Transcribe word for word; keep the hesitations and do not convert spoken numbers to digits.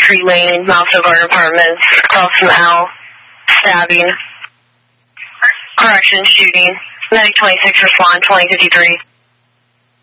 Street Lane, Milestone Garden Apartments, call from Al, stabbing, correction, shooting, medic twenty-six, respond, twenty fifty-three.